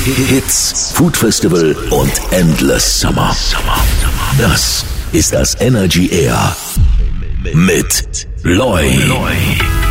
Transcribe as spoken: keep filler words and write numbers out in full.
Hits, Food Festival und Endless Summer. Das ist das Energy Air mit Loy.